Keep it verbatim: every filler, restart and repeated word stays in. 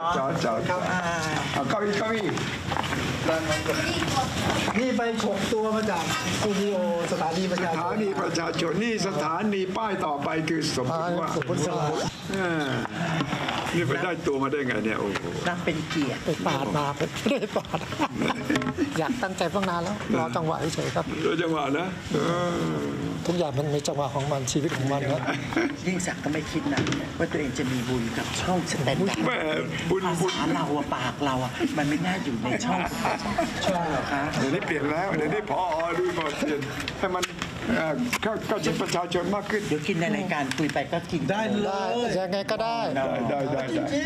จอดจอดครับอ่าเอาเก้าอี้เก้าอี้นี่ไปฉกตัวมาจากสตูดิโอสถานีประสชาชถาน นีประชาชนนี่สถานีป้ายต่อไปคือสมมติว่าสมมติสมมติเออนี่ไปได้ตัวมาได้ไงเนี่ยโอ้โหนับเป็นเกียรติไปปาดมาไปไม่ได้ปาด อยากตั้งใจตั้งนานแล้วรอจังหวะเฉยๆครับโดยจังหวะนะเออทุกอย่างมันมีจังหวะของมันชีวิตของมันครับยิ่งศักดิ์ก็ไม่คิดนะว่าตัวเองจะมีบุญกับช่องสแตนดาร์ดแม่บุญภาบุญษาเราอะปากเราอะมันไม่น่าอยู่ในช่องช่องหรอกคะเดี๋ยวนี้เปลี่ยนแล้วเดี๋ยวนี้พอดูก่อนเปลี่ยนให้มันเอ่อเข้าเข้าชิดประชาชนมากขึ้นเดี๋ยวกินในรายการคุยไปก็กินได้เลยยังไงก็ได้ได้ได้ได้ได้